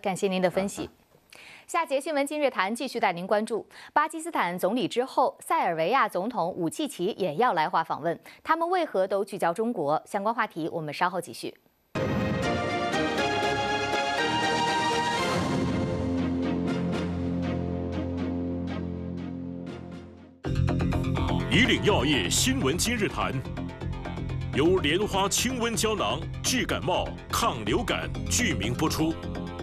感谢您的分析。下节新闻今日谈继续带您关注巴基斯坦总理之后，塞尔维亚总统武契奇也要来华访问，他们为何都聚焦中国？相关话题我们稍后继续。 以岭药业新闻今日谈，由莲花清瘟胶囊治感冒、抗流感剧名播出。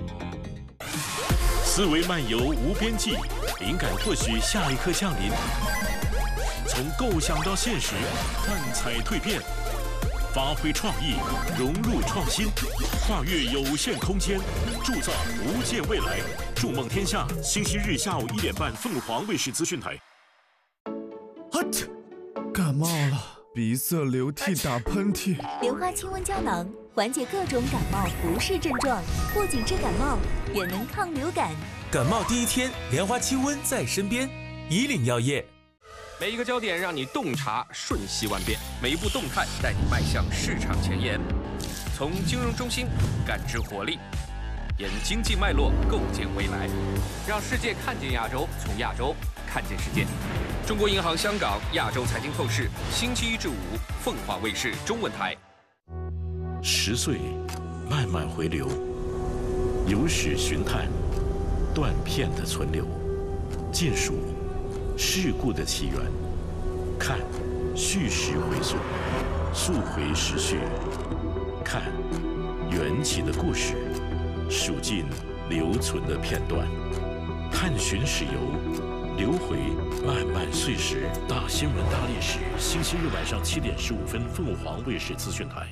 思维漫游无边际，灵感或许下一刻降临。从构想到现实，幻彩蜕变，发挥创意，融入创新，跨越有限空间，铸造无限未来。筑梦天下，星期日下午1点半，凤凰卫视资讯台。 感冒了，鼻塞、流涕、打喷嚏。 莲花清瘟胶囊缓解各种感冒不适症状，不仅治感冒，也能抗流感。 感冒第一天，莲花清瘟在身边。以岭药业。 每一个焦点让你洞察瞬息万变，每一步动态带你迈向市场前沿。从金融中心感知活力，沿经济脉络构建未来，让世界看见亚洲，从亚洲看见世界。中国银行香港亚洲财经透视，星期1至5，凤凰卫视中文台。 10岁，慢慢回流，有史寻探，断片的存留，见数事故的起源，看叙事回溯，溯回时序，看缘起的故事，数尽留存的片段，探寻史游。流回漫漫岁时，大新闻大历史。星期日晚上7点15分，凤凰卫视资讯台。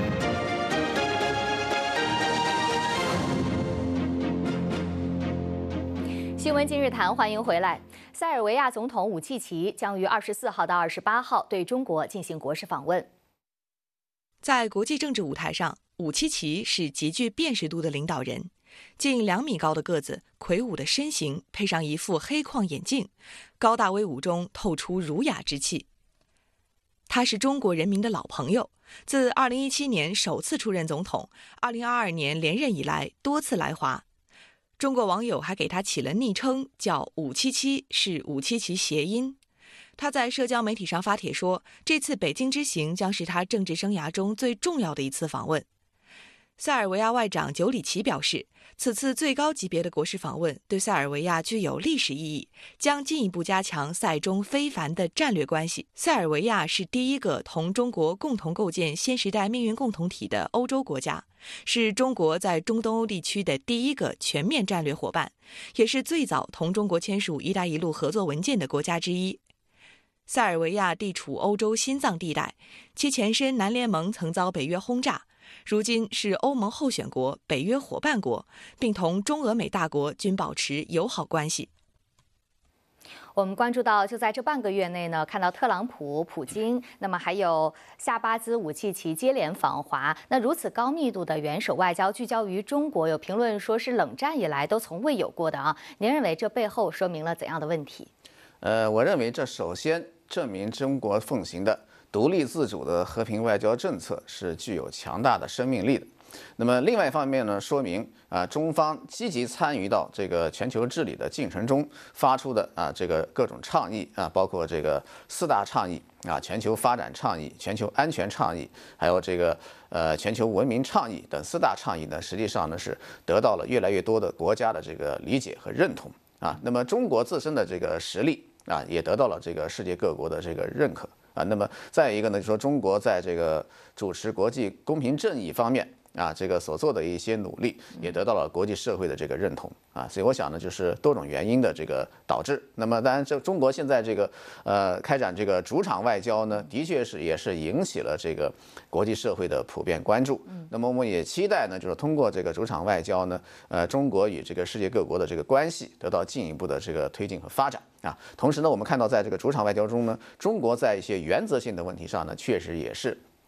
新闻今日谈，欢迎回来。塞尔维亚总统武契奇将于24号到28号对中国进行国事访问。 在国际政治舞台上，武契奇是极具辨识度的领导人。近2米高的个子，魁梧的身形，配上一副黑框眼镜，高大威武中透出儒雅之气。他是中国人民的老朋友，自2017年首次出任总统，2022年连任以来多次来华。中国网友还给他起了昵称，叫武契奇，是武契奇谐音。他在社交媒体上发帖说，这次北京之行将是他政治生涯中最重要的一次访问。塞尔维亚外长久里奇表示，此次最高级别的国事访问对塞尔维亚具有历史意义，将进一步加强塞中非凡的战略关系。塞尔维亚是第一个同中国共同构建新时代命运共同体的欧洲国家，是中国在中东欧地区的第一个全面战略伙伴，也是最早同中国签署“一带一路”合作文件的国家之一。塞尔维亚地处欧洲心脏地带，其前身南联盟曾遭北约轰炸，如今是欧盟候选国、北约伙伴国，并同中俄美大国均保持友好关系。 我们关注到，就在这半个月内呢，看到特朗普、普京，那么还有夏巴兹、武契奇接连访华。那如此高密度的元首外交聚焦于中国，有评论说是冷战以来都从未有过的啊。您认为这背后说明了怎样的问题？ 我认为这首先证明中国奉行的独立自主的和平外交政策是具有强大的生命力的。那么另外一方面呢，说明中方积极参与到这个全球治理的进程中发出的这个各种倡议包括这个4大倡议全球发展倡议、全球安全倡议，还有这个全球文明倡议等4大倡议呢，实际上呢是得到了越来越多的国家的这个理解和认同那么中国自身的这个实力也得到了这个世界各国的这个认可那么再一个呢，就说中国在这个主持国际公平正义方面这个所做的一些努力，也得到了国际社会的这个认同所以我想呢，就是多种原因的这个导致。那么当然，这中国现在这个开展这个主场外交呢，的确是也是引起了这个国际社会的普遍关注。那么我们也期待呢，就是通过这个主场外交呢，中国与这个世界各国的这个关系得到进一步的这个推进和发展同时呢，我们看到在这个主场外交中呢，中国在一些原则性的问题上呢，确实也是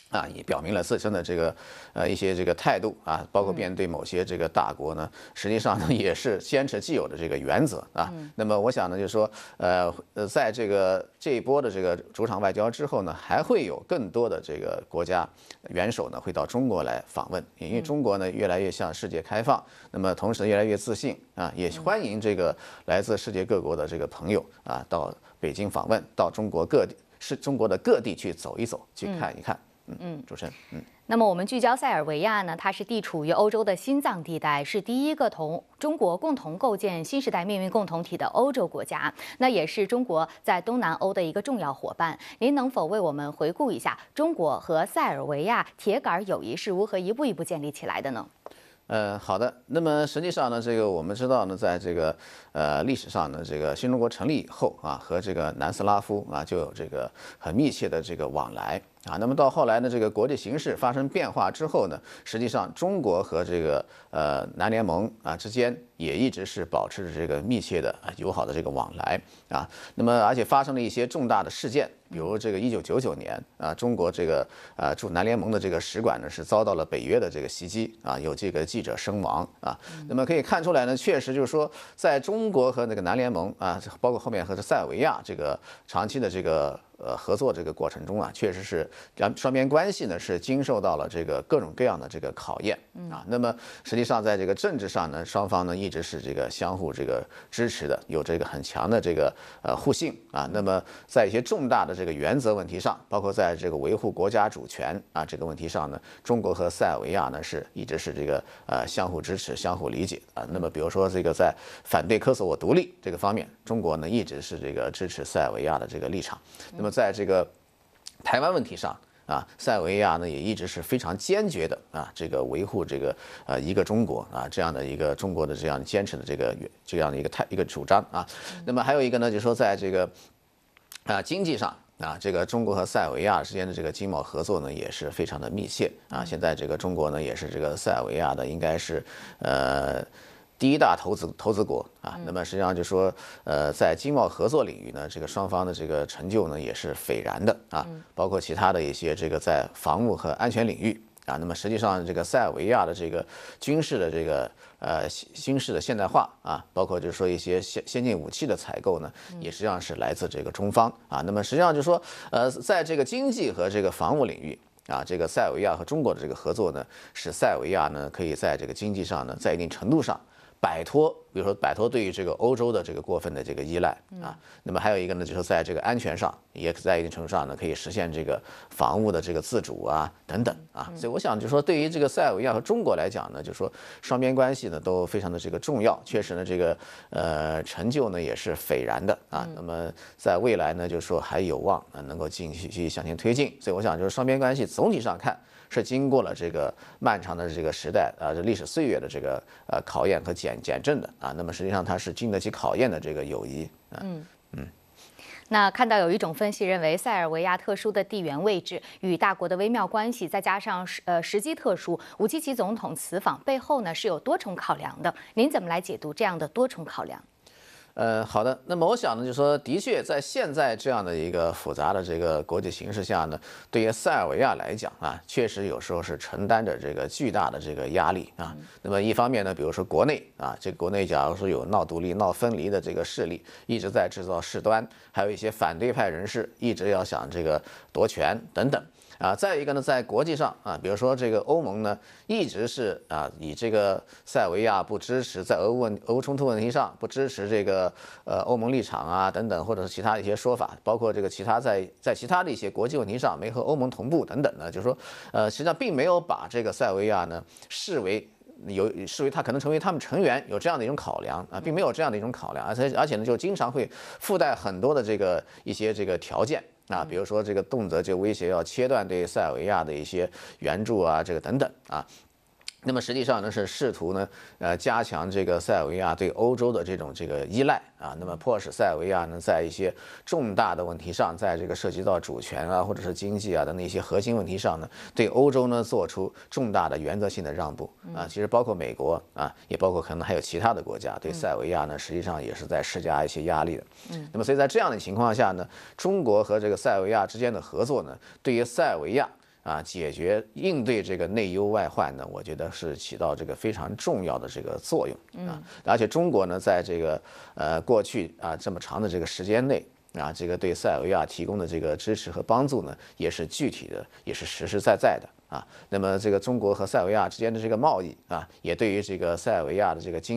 也表明了自身的这个一些这个态度啊，包括面对某些这个大国呢，实际上呢也是坚持既有的这个原则啊。那么我想呢，就是说在这一波的这个主场外交之后呢，还会有更多的这个国家元首呢会到中国来访问，因为中国呢越来越向世界开放，那么同时越来越自信啊，也欢迎这个来自世界各国的这个朋友啊到北京访问，到中国的各地去走一走，去看一看。主持人， 那么我们聚焦塞尔维亚呢，它是地处于欧洲的心脏地带，是第一个同中国共同构建新时代命运共同体的欧洲国家，那也是中国在东南欧的一个重要伙伴。您能否为我们回顾一下中国和塞尔维亚铁杆友谊是如何一步一步建立起来的呢？ 好的。那么实际上呢，这个我们知道呢，在这个历史上呢，这个新中国成立以后啊，和这个南斯拉夫啊就有这个很密切的这个往来啊。那么到后来呢，这个国际形势发生变化之后呢，实际上中国和这个南联盟啊之间也一直是保持着这个密切的友好的这个往来啊。那么而且发生了一些重大的事件。比如这个1999年啊，中国这个驻南联盟的这个使馆呢是遭到了北约的这个袭击啊，有这个记者身亡啊。那么可以看出来呢，确实就是说，在中国和那个南联盟啊，包括后面和塞尔维亚这个长期的这个合作这个过程中啊，确实是双边关系呢是经受到了这个各种各样的这个考验啊。那么实际上在这个政治上呢，双方呢一直是这个相互这个支持的，有这个很强的这个互信啊。那么在一些重大的这个原则问题上，包括在这个维护国家主权啊这个问题上呢，中国和塞尔维亚呢是一直是这个相互支持、相互理解啊。那么比如说这个在反对科索沃独立这个方面，中国呢一直是这个支持塞尔维亚的这个立场。那么在这个台湾问题上啊，塞尔维亚呢也一直是非常坚决的啊，这个维护这个一个中国啊这样的一个中国的这样坚持的这样的一个主张啊。那么还有一个呢，就是说在这个经济上啊，这个中国和塞尔维亚之间的这个经贸合作呢也是非常的密切啊。现在这个中国呢也是这个塞尔维亚的应该是第一大投资国啊。那么实际上就说在经贸合作领域呢，这个双方的这个成就呢也是斐然的啊，包括其他的一些这个在防务和安全领域啊。那么实际上这个塞尔维亚的这个军事的这个军事的现代化啊，包括就是说一些先进武器的采购呢，也实际上是来自这个中方啊。那么实际上就是说在这个经济和这个防务领域啊，这个塞尔维亚和中国的这个合作呢，使塞尔维亚呢可以在这个经济上呢，在一定程度上摆脱，比如说摆脱对于这个欧洲的这个过分的这个依赖啊。那么还有一个呢，就是在这个安全上，也在一定程度上呢，可以实现这个防务的这个自主啊等等啊。所以我想就是说，对于这个塞尔维亚和中国来讲呢，就是说双边关系呢都非常的这个重要，确实呢这个成就呢也是斐然的啊。那么在未来呢，就是说还有望能够继续向前推进。所以我想就是双边关系总体上看，是经过了这个漫长的这个时代这历史岁月的这个考验和检证的啊。那么实际上它是经得起考验的这个友谊啊。 那看到有一种分析认为，塞尔维亚特殊的地缘位置与大国的微妙关系，再加上时机特殊，武契奇总统此访背后呢是有多重考量的。您怎么来解读这样的多重考量？ 好的。那么我想呢，就是说，的确在现在这样的一个复杂的这个国际形势下呢，对于塞尔维亚来讲啊，确实有时候是承担着这个巨大的这个压力啊。那么一方面呢，比如说国内啊，这个国内假如说有闹独立、闹分离的这个势力，一直在制造事端，还有一些反对派人士一直要想这个夺权等等。再一个呢，在国际上啊，比如说这个欧盟呢，一直是以这个塞尔维亚不支持在俄乌冲突问题上不支持这个欧盟立场啊等等，或者是其他的一些说法，包括这个其他在其他的一些国际问题上没和欧盟同步等等呢，就是说实际上并没有把这个塞尔维亚呢视为他可能成为他们成员，有这样的一种考量啊，并没有这样的一种考量，而且呢就经常会附带很多的这个一些这个条件。比如说这个动辄就威胁要切断对塞尔维亚的一些援助啊，这个等等啊。那么实际上呢是试图呢加强这个塞尔维亚对欧洲的这个依赖啊，那么迫使塞尔维亚呢在一些重大的问题上，在这个涉及到主权啊或者是经济啊的那些核心问题上呢，对欧洲呢做出重大的原则性的让步啊。其实包括美国啊，也包括可能还有其他的国家对塞尔维亚呢实际上也是在施加一些压力的。那么所以在这样的情况下呢，中国和这个塞尔维亚之间的合作呢，对于塞尔维亚解决应对这个内忧外患呢，我觉得是起到这个非常重要的这个作用而且中国呢，在这个过去这么长的这个时间内这个对塞尔维亚提供的这个支持和帮助呢，也是具体的，也是实实在在的那么这个中国和塞尔维亚之间的这个贸易也对于这个塞尔维亚的这个经